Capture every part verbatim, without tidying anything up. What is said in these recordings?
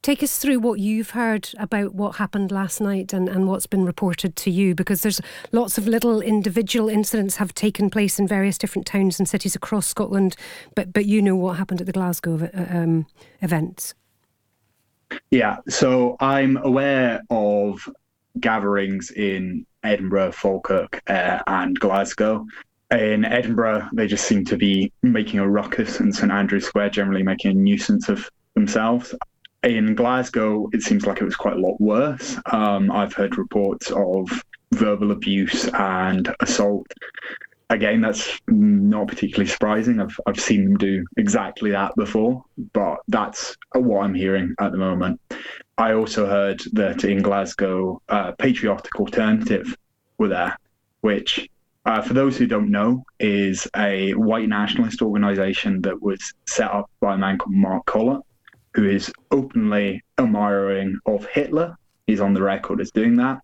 take us through what you've heard about what happened last night and, and what's been reported to you, because there's lots of little individual incidents have taken place in various different towns and cities across Scotland, but but you know what happened at the Glasgow um, events. Yeah, so I'm aware of gatherings in Edinburgh, Falkirk uh, and Glasgow. In Edinburgh, they just seem to be making a ruckus, and St Andrew's Square generally making a nuisance of themselves. In Glasgow, it seems like it was quite a lot worse. Um, I've heard reports of verbal abuse and assault. Again, that's not particularly surprising. I've I've seen them do exactly that before, but that's what I'm hearing at the moment. I also heard that in Glasgow, uh, Patriotic Alternative were there, which, uh, for those who don't know, is a white nationalist organisation that was set up by a man called Mark Collett, who is openly admiring of Hitler. He's on the record as doing that.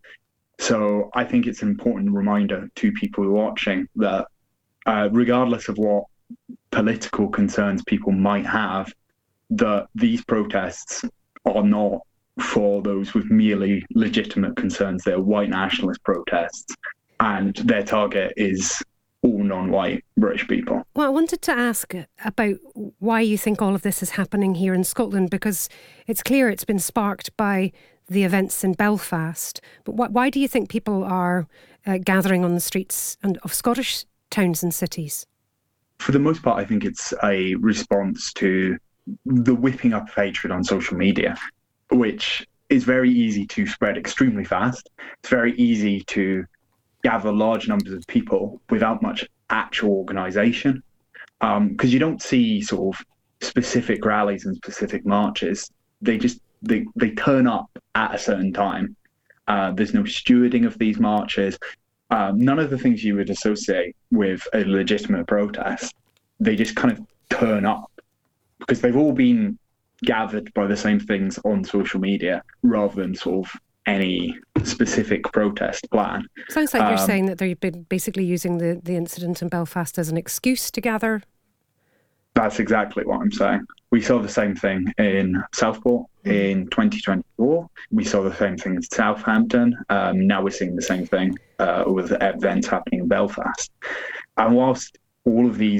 So I think it's an important reminder to people who are watching that uh, regardless of what political concerns people might have, that these protests are not for those with merely legitimate concerns. They're white nationalist protests, and their target is all non-white British people. Well, I wanted to ask about why you think all of this is happening here in Scotland, because it's clear it's been sparked by the events in Belfast. But why, why do you think people are uh, gathering on the streets and of Scottish towns and cities? For the most part, I think it's a response to the whipping up of hatred on social media, which is very easy to spread extremely fast. It's very easy to gather large numbers of people without much actual organisation, because um, you don't see sort of specific rallies and specific marches. They just they they turn up at a certain time. Uh, there's no stewarding of these marches. Um, none of the things you would associate with a legitimate protest. They just kind of turn up because they've all been gathered by the same things on social media rather than sort of any specific protest plan. Sounds like um, you're saying that they've been basically using the, the incident in Belfast as an excuse to gather. That's exactly what I'm saying. We saw the same thing in Southport in twenty twenty-four. We saw the same thing in Southampton. Um, now we're seeing the same thing uh, with events happening in Belfast. And whilst all of these